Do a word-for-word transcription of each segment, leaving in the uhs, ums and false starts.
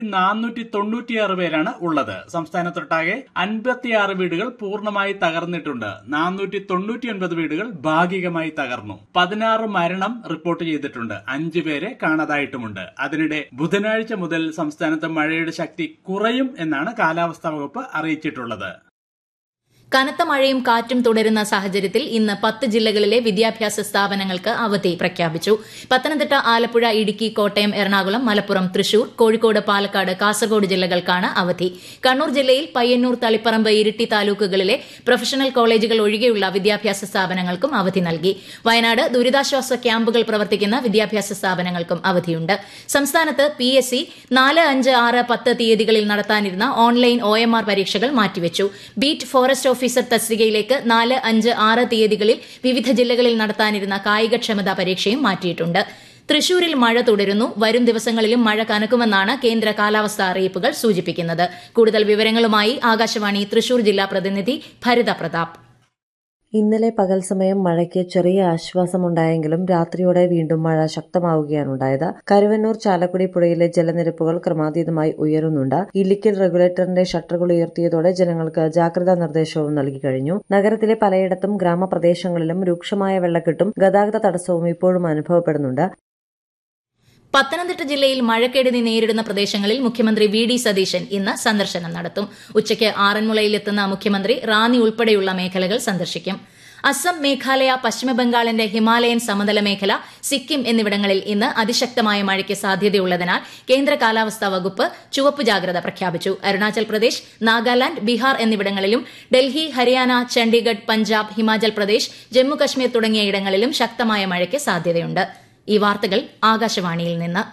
നാനൂറ്റി തൊണ്ണൂറ്റിയാറ് പേരാണ് ഉള്ളത്. സംസ്ഥാനത്തൊട്ടാകെ അൻപത്തിയാറ് വീടുകൾ പൂർണ്ണമായി തകർന്നിട്ടുണ്ട്. നാനൂറ്റി തൊണ്ണൂറ്റിയൊൻപത് വീടുകൾ ഭാഗികമായി തകർന്നു. പതിനാറ് മരണം റിപ്പോർട്ട് ചെയ്തിട്ടുണ്ട്. അഞ്ചു പേരെ കാണാതായിട്ടുമുണ്ട്. അതിനിടെ ബുധനാഴ്ച മുതൽ സംസ്ഥാനത്ത് മഴയുടെ ശക്തി കുറയും എന്നാണ് കാലാവസ്ഥാ വകുപ്പ് അറിയിച്ചിട്ടുള്ളത്. കനത്ത മഴയും കാറ്റും തുടരുന്ന സാഹചര്യത്തിൽ ഇന്ന് പത്ത് ജില്ലകളിലെ വിദ്യാഭ്യാസ സ്ഥാപനങ്ങൾക്ക് അവധി പ്രഖ്യാപിച്ചു. പത്തനംതിട്ട, ആലപ്പുഴ, ഇടുക്കി, കോട്ടയം, എറണാകുളം, മലപ്പുറം, തൃശൂർ, കോഴിക്കോട്, പാലക്കാട്, കാസർഗോഡ് ജില്ലകൾക്കാണ് അവധി. കണ്ണൂർ ജില്ലയിൽ പയ്യന്നൂർ, തളിപ്പറമ്പ്, ഇരിട്ടി താലൂക്കുകളിലെ പ്രൊഫഷണൽ കോളേജുകൾ ഒഴികെയുള്ള വിദ്യാഭ്യാസ സ്ഥാപനങ്ങൾക്കും അവധി നൽകി. വയനാട് ദുരിതാശ്വാസ ക്യാമ്പുകൾ പ്രവർത്തിക്കുന്ന വിദ്യാഭ്യാസ സ്ഥാപനങ്ങൾക്കും അവധിയുണ്ട്. സംസ്ഥാനത്ത് പി എസ് സി നാല്, അഞ്ച്, ആറ്, പത്ത് തീയതികളിൽ നടത്താനിരുന്ന ഓൺലൈൻ ഒ എം ആർ പരീക്ഷകൾ മാറ്റിവെച്ചു. ബീറ്റ് ഫോറസ്റ്റ് ഓഫീസർ തസ്തികയിലേക്ക് നാല്, അഞ്ച്, ആറ് തീയതികളിൽ വിവിധ ജില്ലകളിൽ നടത്താനിരുന്ന കായികക്ഷമതാ പരീക്ഷയും മാറ്റിയിട്ടുണ്ട്. തൃശൂരിൽ മഴ തുടരുന്നു. വരും ദിവസങ്ങളിലും മഴ കനക്കുമെന്നാണ് കേന്ദ്ര കാലാവസ്ഥാ അറിയിപ്പുകൾ സൂചിപ്പിക്കുന്നത്. കൂടുതൽ വിവരങ്ങളുമായി ആകാശവാണി തൃശൂർ ജില്ലാ പ്രതിനിധി ഭരിത പ്രതാപ്. ഇന്നലെ പകൽ സമയം മഴയ്ക്ക് ചെറിയ ആശ്വാസമുണ്ടായെങ്കിലും രാത്രിയോടെ വീണ്ടും മഴ ശക്തമാവുകയാണുണ്ടായത്. കരുവന്നൂർ ചാലക്കുടി പുഴയിലെ ജലനിരപ്പുകൾ ക്രമാതീതമായി ഉയരുന്നുണ്ട്. ഇല്ലിക്കൽ റെഗുലേറ്ററിന്റെ ഷട്ടറുകൾ ഉയർത്തിയതോടെ ജനങ്ങൾക്ക് ജാഗ്രതാ നിർദ്ദേശവും നൽകി കഴിഞ്ഞു. നഗരത്തിലെ പലയിടത്തും ഗ്രാമപ്രദേശങ്ങളിലും രൂക്ഷമായ വെള്ളക്കെട്ടും ഗതാഗത തടസ്സവും ഇപ്പോഴും അനുഭവപ്പെടുന്നുണ്ട്. പത്തനംതിട്ട ജില്ലയിൽ മഴക്കെടുതി നേരിടുന്ന പ്രദേശങ്ങളിൽ മുഖ്യമന്ത്രി വി ഡി സതീശൻ ഇന്ന് സന്ദർശനം നടത്തും. ഉച്ചയ്ക്ക് ആറന്മുളയിലെത്തുന്ന മുഖ്യമന്ത്രി റാന്നി ഉൾപ്പെടെയുള്ള മേഖലകൾ സന്ദർശിക്കും. അസം, മേഘാലയ, പശ്ചിമബംഗാളിന്റെ ഹിമാലയൻ സമതല മേഖല, സിക്കിം എന്നിവിടങ്ങളിൽ ഇന്ന് അതിശക്തമായ മഴയ്ക്ക് സാധ്യതയുള്ളതിനാൽ കേന്ദ്ര കാലാവസ്ഥാ വകുപ്പ് ചുവപ്പ് ജാഗ്രത പ്രഖ്യാപിച്ചു. അരുണാചൽ പ്രദേശ്, നാഗാലാന്റ്, ബീഹാർ എന്നിവിടങ്ങളിലും ഡൽഹി, ഹരിയാന, ചണ്ഡീഗഡ്, പഞ്ചാബ്, ഹിമാചൽ പ്രദേശ്, ജമ്മുകശ്മീർ തുടങ്ങിയ ഇടങ്ങളിലും ശക്തമായ മഴയ്ക്ക് സാധ്യതയുണ്ട്. ഈ വാർത്തകൾ ആകാശവാണിയിൽ നിന്ന്.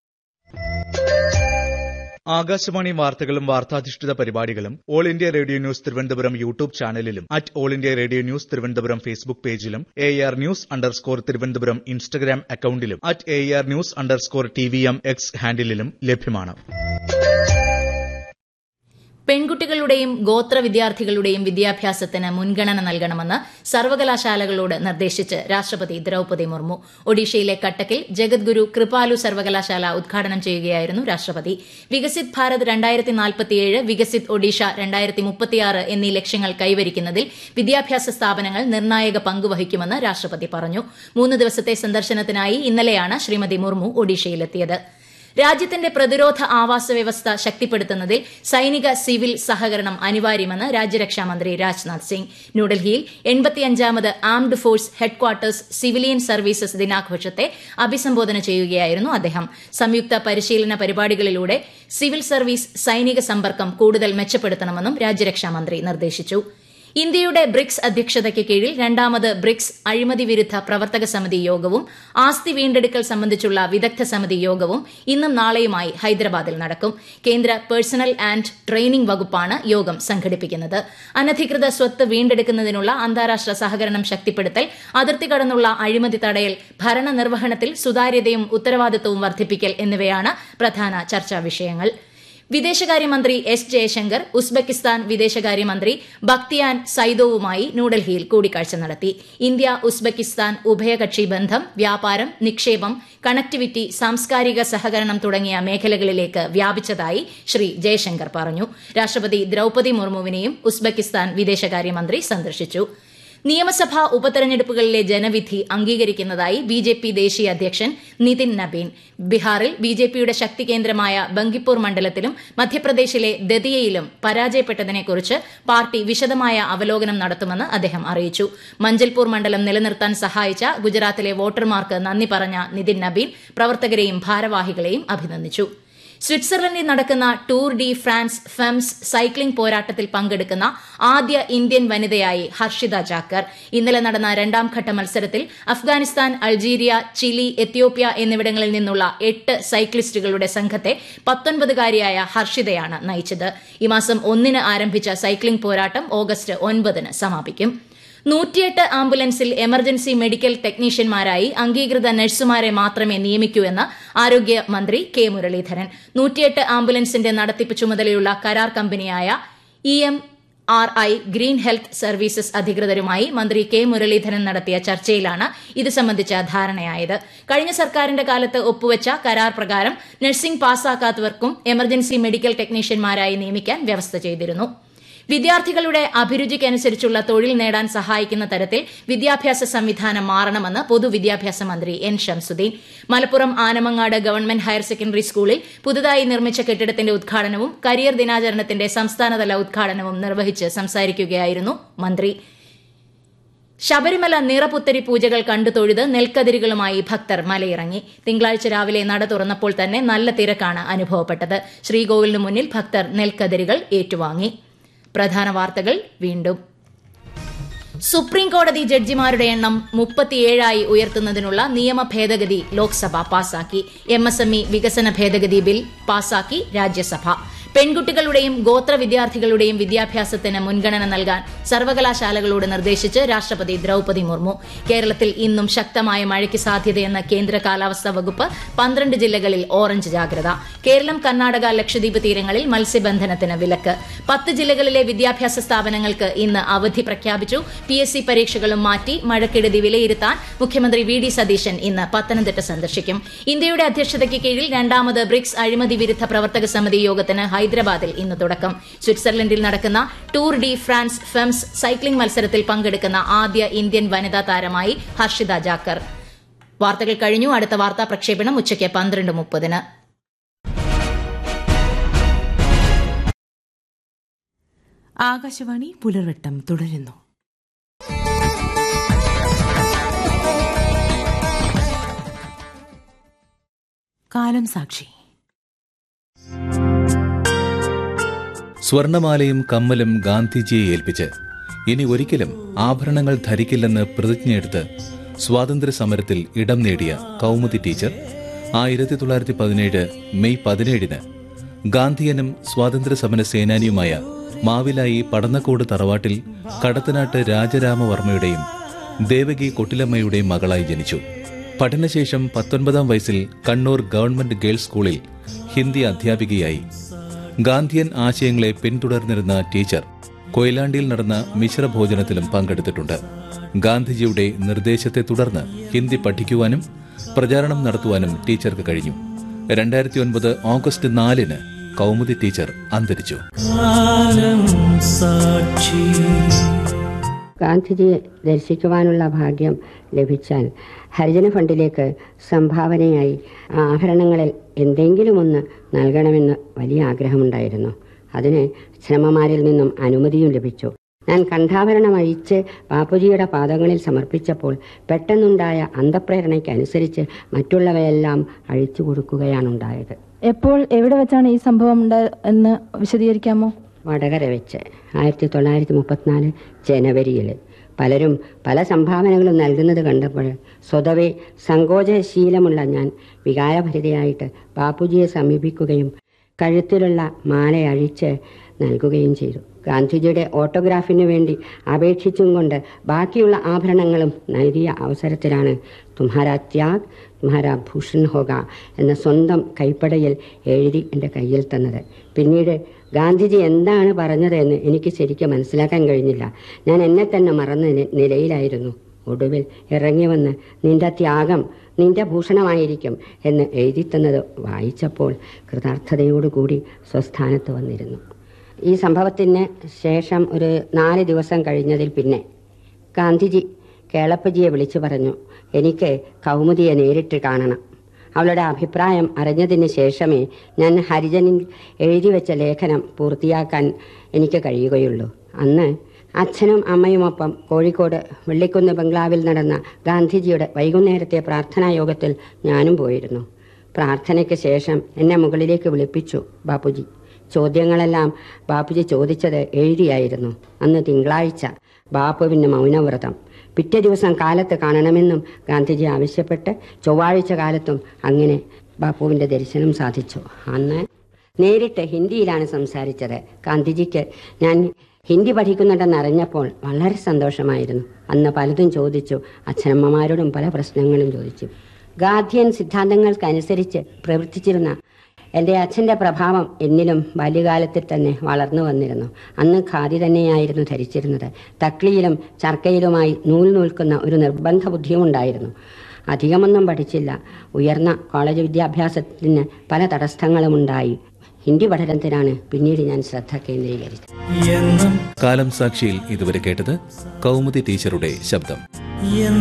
ആകാശവാണി വാർത്തകളും വാർത്താധിഷ്ഠിത പരിപാടികളും all India radio news Thiruvananthapuram YouTube ചാനലിലും at all India radio news Thiruvananthapuram Facebook പേജിലും A R news underscore Thiruvananthapuram Instagram അക്കൌണ്ടിലും at A R news underscore T V M X ഹാൻഡിലും ലഭ്യമാണ്. പെൺകുട്ടികളുടെയും ഗോത്ര വിദ്യാർത്ഥികളുടെയും വിദ്യാഭ്യാസത്തിന് മുൻഗണന നൽകണമെന്ന് സർവകലാശാലകളോട് നിർദ്ദേശിച്ച് രാഷ്ട്രപതി ദ്രൌപദി മുർമു. ഒഡീഷയിലെ കട്ടക്കിൽ ജഗദ്ഗുരു കൃപാലു സർവകലാശാല ഉദ്ഘാടനം ചെയ്യുകയായിരുന്നു രാഷ്ട്രപതി. വികസിത് ഭാരത് രണ്ടായിരത്തി നാൽപ്പത്തിയേഴ്, വികസിത് ഒഡീഷ രണ്ടായിരത്തി മുപ്പത്തിയാറ് എന്നീ ലക്ഷ്യങ്ങൾ കൈവരിക്കുന്നതിൽ വിദ്യാഭ്യാസ സ്ഥാപനങ്ങൾ നിർണായക പങ്കുവഹിക്കുമെന്ന് രാഷ്ട്രപതി പറഞ്ഞു. മൂന്ന് ദിവസത്തെ സന്ദർശനത്തിനായി ഇന്നലെയാണ് ശ്രീമതി മുർമു ഒഡീഷയിലെത്തിയത്. രാജ്യത്തിന്റെ പ്രതിരോധ ആവാസ വ്യവസ്ഥ ശക്തിപ്പെടുത്തുന്നതിൽ സൈനിക സിവിൽ സഹകരണം അനിവാര്യമെന്ന് രാജ്യരക്ഷാമന്ത്രി രാജ്നാഥ് സിംഗ്. ന്യൂഡൽഹിയിൽ എൺപത്തിയഞ്ചാമത് armed force headquarters civilian services ദിനാഘോഷത്തെ അഭിസംബോധന ചെയ്യുകയായിരുന്നു അദ്ദേഹം. സംയുക്ത പരിശീലന പരിപാടികളിലൂടെ സിവിൽ സർവീസ് സൈനിക സമ്പർക്കം കൂടുതൽ മെച്ചപ്പെടുത്തണമെന്നും രാജ്യരക്ഷാമന്ത്രി നിർദ്ദേശിച്ചു. ഇന്ത്യയുടെ ബ്രിക്സ് അധ്യക്ഷതയ്ക്ക് കീഴിൽ രണ്ടാമത് ബ്രിക്സ് അഴിമതി വിരുദ്ധ പ്രവർത്തക സമിതി യോഗവും ആസ്തി വീണ്ടെടുക്കൽ സംബന്ധിച്ചുള്ള വിദഗ്ധ സമിതി യോഗവും ഇന്നും നാളെയുമായി ഹൈദരാബാദിൽ നടക്കും. കേന്ദ്ര പേഴ്സണൽ ആന്റ് ട്രെയിനിംഗ് വകുപ്പാണ് യോഗം സംഘടിപ്പിക്കുന്നത്. അനധികൃത സ്വത്ത് വീണ്ടെടുക്കുന്നതിനുള്ള അന്താരാഷ്ട്ര സഹകരണം ശക്തിപ്പെടുത്തൽ, അതിർത്തി കടന്നുള്ള അഴിമതി തടയൽ, ഭരണനിർവഹണത്തിൽ സുതാര്യതയും ഉത്തരവാദിത്തവും വർദ്ധിപ്പിക്കൽ എന്നിവയാണ് പ്രധാന ചർച്ചാ വിഷയങ്ങൾ. വിദേശകാര്യമന്ത്രി എസ് ജയശങ്കർ ഉസ്ബെക്കിസ്ഥാൻ വിദേശകാര്യമന്ത്രി ബക്തിയാൻ സൈദോവുമായി ന്യൂഡൽഹിയിൽ കൂടിക്കാഴ്ച നടത്തി. ഇന്ത്യ ഉസ്ബെക്കിസ്ഥാൻ ഉഭയകക്ഷി ബന്ധം വ്യാപാരം, നിക്ഷേപം, കണക്ടിവിറ്റി, സാംസ്കാരിക സഹകരണം തുടങ്ങിയ മേഖലകളിലേക്ക് വ്യാപിച്ചതായി ശ്രീ ജയശങ്കർ പറഞ്ഞു. രാഷ്ട്രപതി ദ്രൌപദി മുർമുവിനെയും ഉസ്ബെക്കിസ്ഥാൻ വിദേശകാര്യമന്ത്രി സന്ദർശിച്ചു. നിയമസഭാ ഉപതെരഞ്ഞെടുപ്പുകളിലെ ജനവിധി അംഗീകരിക്കുന്നതായി ബി ജെ പി ദേശീയ അധ്യക്ഷൻ നിതിൻ നബീൻ. ബീഹാറിൽ ബി ജെ പിയുടെ ശക്തി കേന്ദ്രമായ ബങ്കിപ്പൂർ മണ്ഡലത്തിലും മധ്യപ്രദേശിലെ ദതിയയിലും പരാജയപ്പെട്ടതിനെക്കുറിച്ച് പാർട്ടി വിശദമായ അവലോകനം നടത്തുമെന്ന് അദ്ദേഹം അറിയിച്ചു. മഞ്ചൽപൂർ മണ്ഡലം നിലനിർത്താൻ സഹായിച്ച ഗുജറാത്തിലെ വോട്ടർമാർക്ക് നന്ദി പറഞ്ഞ നിതിൻ നബീൻ പ്രവർത്തകരെയും ഭാരവാഹികളെയും അഭിനന്ദിച്ചു. സ്വിറ്റ്സർലൻഡിൽ നടക്കുന്ന tour D France Femmes cycling പോരാട്ടത്തിൽ പങ്കെടുക്കുന്ന ആദ്യ ഇന്ത്യൻ വനിതയായി ഹർഷിത ജാക്കർ. ഇന്നലെ നടന്ന രണ്ടാംഘട്ട മത്സരത്തിൽ അഫ്ഗാനിസ്ഥാൻ, അൾജീരിയ, ചിലി, എത്യോപ്യ എന്നിവിടങ്ങളിൽ നിന്നുള്ള എട്ട് സൈക്ലിസ്റ്റുകളുടെ സംഘത്തെ പത്തൊൻപതുകാരിയായ ഹർഷിതയാണ് നയിച്ചത്. ഈ മാസം ഒന്നിന് ആരംഭിച്ച സൈക്ലിംഗ് പോരാട്ടം ഓഗസ്റ്റ് ഒൻപതിന് സമാപിക്കും. നൂറ്റിയെട്ട് ആംബുലൻസിൽ എമർജൻസി മെഡിക്കൽ ടെക്നീഷ്യന്മാരായി അംഗീകൃത നഴ്സുമാരെ മാത്രമേ നിയമിക്കൂ എന്ന് ആരോഗ്യമന്ത്രി കെ മുരളീധരൻ. നൂറ്റിയെട്ട് ആംബുലൻസിന്റെ നടത്തിപ്പ് ചുമതലയുള്ള കരാർ കമ്പനിയായ E M R I green health services അധികൃതരുമായി മന്ത്രി കെ മുരളീധരൻ നടത്തിയ ചർച്ചയിലാണ് ഇത് സംബന്ധിച്ച ധാരണയായത്. കഴിഞ്ഞ സർക്കാരിന്റെ കാലത്ത് ഒപ്പുവച്ച കരാർ പ്രകാരം നഴ്സിംഗ് പാസ്സാക്കാത്തവർക്കും എമർജൻസി മെഡിക്കൽ ടെക്നീഷ്യന്മാരായി നിയമിക്കാൻ വ്യവസ്ഥ ചെയ്തിരുന്നു. വിദ്യാർത്ഥികളുടെ അഭിരുചിക്കനുസരിച്ചുള്ള തൊഴിൽ നേടാൻ സഹായിക്കുന്ന തരത്തിൽ വിദ്യാഭ്യാസ സംവിധാനം മാറണമെന്ന് പൊതുവിദ്യാഭ്യാസ മന്ത്രി N Shamsuddin Malappuram Anamangad government higher secondary സ്കൂളിൽ പുതുതായി നിർമ്മിച്ച കെട്ടിടത്തിന്റെ ഉദ്ഘാടനവും കരിയർ ദിനാചരണത്തിന്റെ സംസ്ഥാനതല ഉദ്ഘാടനവും നിർവഹിച്ച് സംസാരിക്കുകയായിരുന്നു മന്ത്രി. ശബരിമല നിറപുത്തരി പൂജകൾ കണ്ടു തൊഴുത് നെൽക്കതിരുകളുമായി ഭക്തർ മലയിറങ്ങി. തിങ്കളാഴ്ച രാവിലെ നട തുറന്നപ്പോൾ തന്നെ നല്ല തിരക്കാണ് അനുഭവപ്പെട്ടത്. ശ്രീകോവിലിന് മുന്നിൽ ഭക്തർ നെൽക്കതിരുകൾ ഏറ്റുവാങ്ങി. പ്രധാന വാർത്തകൾ വീണ്ടും. സുപ്രീം കോടതി ജഡ്ജിമാരുടെ എണ്ണം മുപ്പത്തിയേഴായി ഉയർത്തുന്നതിനുള്ള നിയമ ഭേദഗതി ലോക്സഭ പാസാക്കി. എം എസ് എം ഇ വികസന ഭേദഗതി ബിൽ പാസാക്കി രാജ്യസഭ. പെൺകുട്ടികളുടെയും ഗോത്ര വിദ്യാർത്ഥികളുടെയും വിദ്യാഭ്യാസത്തിന് മുൻഗണന നൽകാൻ സർവകലാശാലകളോട് നിർദ്ദേശിച്ച് രാഷ്ട്രപതി ദ്രൌപദി മുർമു. കേരളത്തിൽ ഇന്നും ശക്തമായ മഴയ്ക്ക് സാധ്യതയെന്ന കേന്ദ്ര കാലാവസ്ഥാ വകുപ്പ്. പന്ത്രണ്ട് ജില്ലകളിൽ ഓറഞ്ച് ജാഗ്രത. കേരളം, കർണാടക, ലക്ഷദ്വീപ് തീരങ്ങളിൽ മത്സ്യബന്ധനത്തിന് വിലക്ക്. പത്ത് ജില്ലകളിലെ വിദ്യാഭ്യാസ സ്ഥാപനങ്ങൾക്ക് ഇന്ന് അവധി പ്രഖ്യാപിച്ചു. പി എസ് സി പരീക്ഷകളും മാറ്റി. മഴക്കെടുതി വിലയിരുത്താൻ മുഖ്യമന്ത്രി വി ഡി സതീശൻ ഇന്ന് പത്തനംതിട്ട സന്ദർശിക്കും. ഇന്ത്യയുടെ അധ്യക്ഷതയ്ക്ക് കീഴിൽ രണ്ടാമത് ബ്രിക്സ് അഴിമതി വിരുദ്ധ പ്രവർത്തക സമിതി യോഗത്തിന് ഹൈദരാബാദിൽ ഇന്ന് തുടക്കം. സ്വിറ്റ്സർലൻഡിൽ നടക്കുന്ന tour D France Femmes cycling മത്സരത്തിൽ പങ്കെടുക്കുന്ന ആദ്യ ഇന്ത്യൻ വനിതാ താരമായി ഹർഷിത ജാക്കർ. വാർത്തകൾ കഴിഞ്ഞു. അടുത്ത വാർത്താ പ്രക്ഷേപണം ഉച്ചയ്ക്ക് പന്ത്രണ്ട് മുപ്പതിന്. ആകാശവാണി പുലർവട്ടം തുടരുന്നു. കാലം സാക്ഷി. സ്വർണമാലയും കമ്മലും ഗാന്ധിജിയെ ഏൽപ്പിച്ച് ഇനി ഒരിക്കലും ആഭരണങ്ങൾ ധരിക്കില്ലെന്ന് പ്രതിജ്ഞയെടുത്ത് സ്വാതന്ത്ര്യ സമരത്തിൽ ഇടം നേടിയ കൗമുദി ടീച്ചർ ആയിരത്തി തൊള്ളായിരത്തി പതിനേഴ് മെയ് പതിനേഴിന് ഗാന്ധിയനും സ്വാതന്ത്ര്യ സമര സേനാനിയുമായ മാവിലായി പടന്നക്കോട് തറവാട്ടിൽ കടത്തനാട്ട് രാജരാമവർമ്മയുടെയും ദേവകി കൊട്ടിലമ്മയുടെയും മകളായി ജനിച്ചു. പഠനശേഷം പത്തൊൻപതാം വയസ്സിൽ കണ്ണൂർ ഗവൺമെന്റ് ഗേൾസ് സ്കൂളിൽ ഹിന്ദി അധ്യാപികയായി. ഗാന്ധിയൻ ആശയങ്ങളെ പിന്തുടർന്നിരുന്ന ടീച്ചർ കൊയിലാണ്ടിയിൽ നടന്ന മിശ്രഭോജനത്തിലും പങ്കെടുത്തിട്ടുണ്ട്. ഗാന്ധിജിയുടെ നിർദ്ദേശത്തെ തുടർന്ന് ഹിന്ദി പഠിക്കുവാനും പ്രചാരണം നടത്തുവാനും ടീച്ചർക്ക് കഴിഞ്ഞു. രണ്ടായിരത്തി ഒൻപത് ഓഗസ്റ്റ് നാലിന് കൗമുദി ടീച്ചർ അന്തരിച്ചു. ഗാന്ധിജിയെ ദർശിക്കുവാനുള്ള ഭാഗ്യം ലഭിച്ചാൽ ഹരിജന ഫണ്ടിലേക്ക് സംഭാവനയായി ആഭരണങ്ങളിൽ എന്തെങ്കിലും ഒന്ന് നൽകണമെന്ന് വലിയ ആഗ്രഹമുണ്ടായിരുന്നു. അതിന് ശ്രമമാരിൽ നിന്നും അനുമതിയും ലഭിച്ചു. ഞാൻ കണ്ഠാഭരണം അഴിച്ച് ബാപ്പുജിയുടെ പാദങ്ങളിൽ സമർപ്പിച്ചപ്പോൾ പെട്ടെന്നുണ്ടായ അന്തഃപ്രേരണയ്ക്കനുസരിച്ച് മറ്റുള്ളവയെല്ലാം അഴിച്ചു കൊടുക്കുകയാണുണ്ടായത്. എപ്പോൾ എവിടെ വെച്ചാണ് ഈ സംഭവം എന്ന് വിശദീകരിക്കാമോ? വടകര വെച്ച് ആയിരത്തി തൊള്ളായിരത്തി മുപ്പത്തിനാല് ജനുവരിയിൽ പലരും പല സംഭാവനകളും നൽകുന്നത് കണ്ടപ്പോൾ സ്വതവേ സങ്കോചശീലമുള്ള ഞാൻ വികാരഭരിതയായിട്ട് ബാപ്പുജിയെ സമീപിക്കുകയും കഴുത്തിലുള്ള മാല അഴിച്ച് നൽകുകയും ചെയ്തു. ഗാന്ധിജിയുടെ ഓട്ടോഗ്രാഫിന് വേണ്ടി അപേക്ഷിച്ചും കൊണ്ട് ബാക്കിയുള്ള ആഭരണങ്ങളും നൽകിയ അവസരത്തിലാണ് തുമ്ഹാരാ ത്യാഗ് തുമ്ഹാരാ ഭൂഷൺ ഹോഗ എന്ന സ്വന്തം കൈപ്പടയിൽ എഴുതി എൻ്റെ കയ്യിൽ തന്നത്. പിന്നീട് ഗാന്ധിജി എന്താണ് പറഞ്ഞതെന്ന് എനിക്ക് ശരിക്കും മനസ്സിലാക്കാൻ കഴിഞ്ഞില്ല. ഞാൻ എന്നെ തന്നെ മറന്ന നിലയിലായിരുന്നു. ഒടുവിൽ ഇറങ്ങി വന്ന് നിന്റെ ത്യാഗം നിന്റെ ഭൂഷണമായിരിക്കും എന്ന് എഴുതിത്തന്നത് വായിച്ചപ്പോൾ കൃതാർത്ഥതയോടുകൂടി സ്വസ്ഥാനത്ത് വന്നിരുന്നു. ഈ സംഭവത്തിന് ശേഷം ഒരു നാല് ദിവസം കഴിഞ്ഞതിൽ പിന്നെ ഗാന്ധിജി കേളപ്പജിയെ വിളിച്ചു പറഞ്ഞു, എനിക്ക് കൗമുദിയെ നേരിട്ട് കാണണം. അവളുടെ അഭിപ്രായം അറിഞ്ഞതിന് ശേഷമേ ഞാൻ ഹരിജനിൽ എഴുതി വെച്ച ലേഖനം പൂർത്തിയാക്കാൻ എനിക്ക് കഴിയുകയുള്ളൂ. അന്ന് അച്ഛനും അമ്മയുമൊപ്പം കോഴിക്കോട് വെള്ളിക്കുന്ന് ബംഗ്ലാവിൽ നടന്ന ഗാന്ധിജിയുടെ വൈകുന്നേരത്തെ പ്രാർത്ഥനാ യോഗത്തിൽ ഞാനും പോയിരുന്നു. പ്രാർത്ഥനയ്ക്ക് ശേഷം എന്നെ മുകളിലേക്ക് വിളിപ്പിച്ചു ബാപ്പുജി. ചോദ്യങ്ങളെല്ലാം ബാപ്പുജി ചോദിച്ചത് എഴുതിയായിരുന്നു. അന്ന് തിങ്കളാഴ്ച ബാപ്പുവിൻ്റെ മൗനവ്രതം. പിറ്റേ ദിവസം കാലത്ത് കാണണമെന്നും ഗാന്ധിജി ആവശ്യപ്പെട്ട് ചൊവ്വാഴ്ച കാലത്തും അങ്ങനെ ബാപ്പുവിൻ്റെ ദർശനം സാധിച്ചു. അന്ന് നേരിട്ട് ഹിന്ദിയിലാണ് സംസാരിച്ചത്. ഗാന്ധിജിക്ക് ഞാൻ ഹിന്ദി പഠിക്കുന്നുണ്ടെന്ന് അറിഞ്ഞപ്പോൾ വളരെ സന്തോഷമായിരുന്നു. അന്ന് പലതും ചോദിച്ചു. അച്ഛനമ്മമാരോടും പല പ്രശ്നങ്ങളും ചോദിച്ചു. ഗാന്ധിയൻ സിദ്ധാന്തങ്ങൾക്കനുസരിച്ച് പ്രവർത്തിച്ചിരുന്ന എൻ്റെ അച്ഛൻ്റെ പ്രഭാവം എന്നിലും ബാല്യകാലത്തിൽ തന്നെ വളർന്നു വന്നിരുന്നു. അന്ന് ഖാദി തന്നെയായിരുന്നു ധരിച്ചിരുന്നത്. തക്ലിയിലും ചർക്കയിലുമായി നൂൽ നൂൽക്കുന്ന ഒരു നിർബന്ധ ബുദ്ധിയുമുണ്ടായിരുന്നു. അധികമൊന്നും പഠിച്ചില്ല. ഉയർന്ന കോളേജ് വിദ്യാഭ്യാസത്തിന് പല തടസ്സങ്ങളുമുണ്ടായി. ഹിന്ദി പഠനത്തിനാണ് പിന്നീട് ഞാൻ ശ്രദ്ധ കേന്ദ്രീകരിച്ചത്. കാലം സാക്ഷിയിൽ ഇതുവരെ കേട്ടത് കൗമുദി ടീച്ചറുടെ ശബ്ദം.